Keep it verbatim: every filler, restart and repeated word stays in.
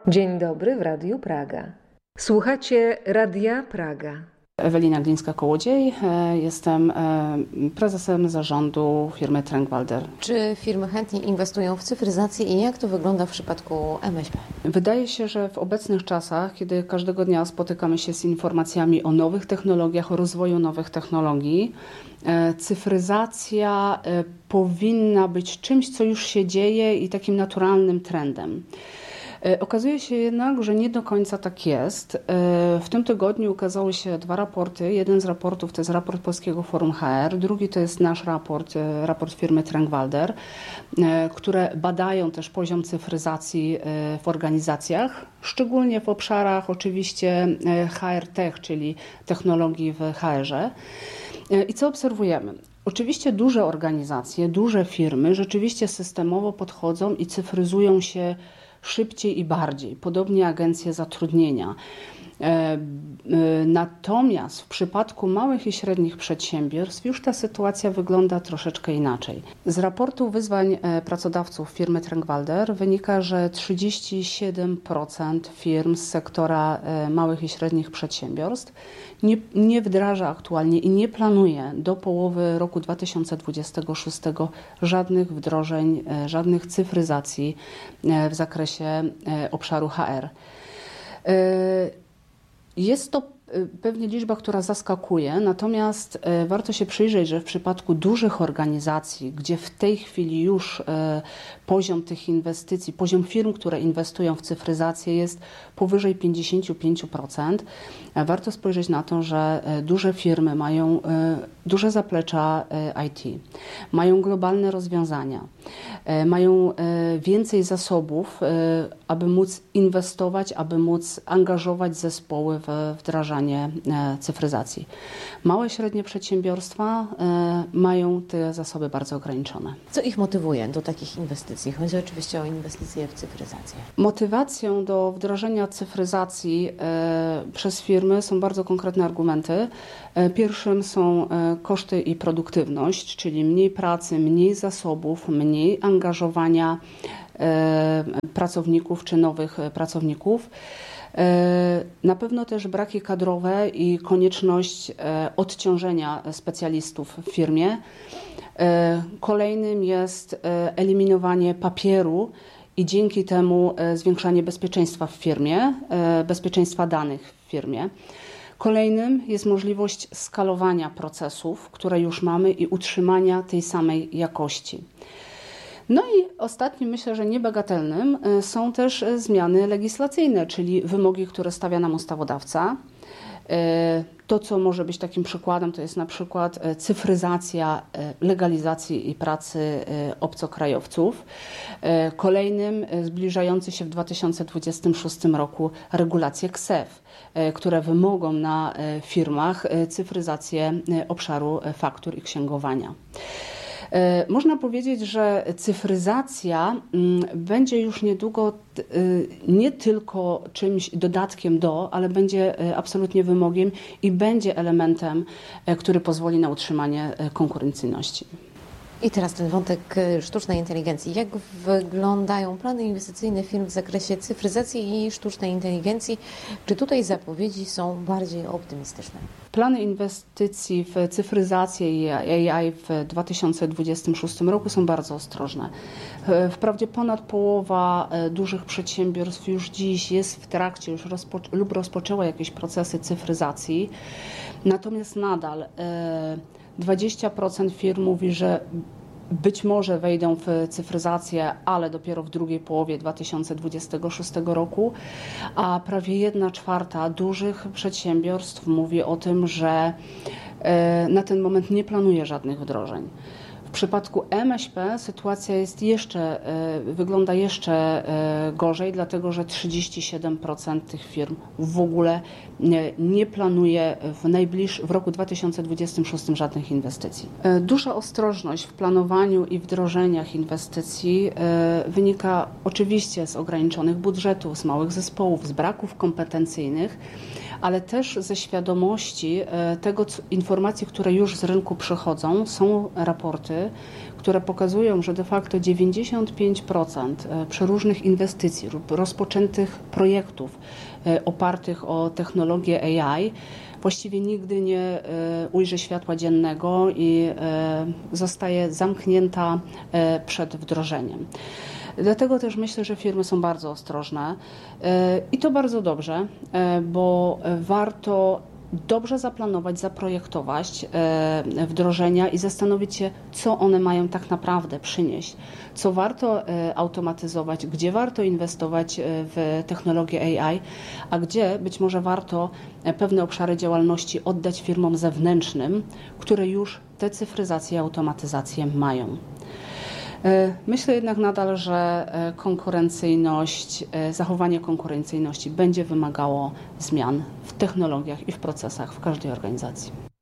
Dzień dobry w Radiu Praga. Słuchacie Radia Praga. Ewelina Glińska-Kołodziej, jestem prezesem zarządu firmy Trenkwalder. Czy firmy chętnie inwestują w cyfryzację i jak to wygląda w przypadku M S P? Wydaje się, że w obecnych czasach, kiedy każdego dnia spotykamy się z informacjami o nowych technologiach, o rozwoju nowych technologii, cyfryzacja powinna być czymś, co już się dzieje i takim naturalnym trendem. Okazuje się jednak, że nie do końca tak jest. W tym tygodniu ukazały się dwa raporty. Jeden z raportów to jest raport Polskiego Forum H R, drugi to jest nasz raport, raport firmy Trenkwalder, które badają też poziom cyfryzacji w organizacjach, szczególnie w obszarach oczywiście H R Tech, czyli technologii w H R-ze. I co obserwujemy? Oczywiście duże organizacje, duże firmy rzeczywiście systemowo podchodzą i cyfryzują się szybciej i bardziej, podobnie agencje zatrudnienia. Natomiast w przypadku małych i średnich przedsiębiorstw już ta sytuacja wygląda troszeczkę inaczej. Z raportu wyzwań pracodawców firmy Trenkwalder wynika, że trzydzieści siedem procent firm z sektora małych i średnich przedsiębiorstw nie, nie wdraża aktualnie i nie planuje do połowy roku dwa tysiące dwudziestego szóstego żadnych wdrożeń, żadnych cyfryzacji w zakresie obszaru H R. Jest to pewnie liczba, która zaskakuje, natomiast warto się przyjrzeć, że w przypadku dużych organizacji, gdzie w tej chwili już poziom tych inwestycji, poziom firm, które inwestują w cyfryzację jest powyżej pięćdziesiąt pięć procent, warto spojrzeć na to, że duże firmy mają duże zaplecza I T, mają globalne rozwiązania, mają więcej zasobów, aby móc inwestować, aby móc angażować zespoły w wdrażanie cyfryzacji. Małe i średnie przedsiębiorstwa mają te zasoby bardzo ograniczone. Co ich motywuje do takich inwestycji? Chodzi oczywiście o inwestycje w cyfryzację. Motywacją do wdrożenia cyfryzacji przez firmy są bardzo konkretne argumenty. Pierwszym są koszty i produktywność, czyli mniej pracy, mniej zasobów, mniej angażowania pracowników czy nowych pracowników. Na pewno też braki kadrowe i konieczność odciążenia specjalistów w firmie. Kolejnym jest eliminowanie papieru i dzięki temu zwiększanie bezpieczeństwa w firmie, bezpieczeństwa danych w firmie. Kolejnym jest możliwość skalowania procesów, które już mamy i utrzymania tej samej jakości. No i ostatnim, myślę, że niebagatelnym są też zmiany legislacyjne, czyli wymogi, które stawia nam ustawodawca. To, co może być takim przykładem, to jest na przykład cyfryzacja legalizacji i pracy obcokrajowców. Kolejnym zbliżający się w dwa tysiące dwudziestym szóstym roku regulacje K S E F, które wymogą na firmach cyfryzację obszaru faktur i księgowania. Można powiedzieć, że cyfryzacja będzie już niedługo nie tylko czymś dodatkiem do, ale będzie absolutnie wymogiem i będzie elementem, który pozwoli na utrzymanie konkurencyjności. I teraz ten wątek sztucznej inteligencji. Jak wyglądają plany inwestycyjne firm w zakresie cyfryzacji i sztucznej inteligencji? Czy tutaj zapowiedzi są bardziej optymistyczne? Plany inwestycji w cyfryzację i A I w dwa tysiące dwudziestym szóstym roku są bardzo ostrożne. Wprawdzie ponad połowa dużych przedsiębiorstw już dziś jest w trakcie już rozpo, lub rozpoczęła jakieś procesy cyfryzacji, natomiast nadal dwadzieścia procent firm mówi, że być może wejdą w cyfryzację, ale dopiero w drugiej połowie dwa tysiące dwudziestego szóstego roku, a prawie jedna czwarta dużych przedsiębiorstw mówi o tym, że na ten moment nie planuje żadnych wdrożeń. W przypadku M S P sytuacja jest jeszcze, wygląda jeszcze gorzej, dlatego że trzydzieści siedem procent tych firm w ogóle nie, nie planuje w, najbliż, w roku dwa tysiące dwudziestym szóstym żadnych inwestycji. Duża ostrożność w planowaniu i wdrożeniach inwestycji wynika oczywiście z ograniczonych budżetów, z małych zespołów, z braków kompetencyjnych, ale też ze świadomości tego, co, informacji, które już z rynku przychodzą. Są raporty które pokazują, że de facto dziewięćdziesiąt pięć procent przeróżnych inwestycji lub rozpoczętych projektów opartych o technologię A I właściwie nigdy nie ujrzy światła dziennego i zostaje zamknięta przed wdrożeniem. Dlatego też myślę, że firmy są bardzo ostrożne i to bardzo dobrze, bo warto dobrze zaplanować, zaprojektować wdrożenia i zastanowić się, co one mają tak naprawdę przynieść, co warto automatyzować, gdzie warto inwestować w technologię A I, a gdzie być może warto pewne obszary działalności oddać firmom zewnętrznym, które już tę cyfryzację i automatyzację mają. Myślę jednak nadal, że konkurencyjność, zachowanie konkurencyjności będzie wymagało zmian w technologiach i w procesach w każdej organizacji.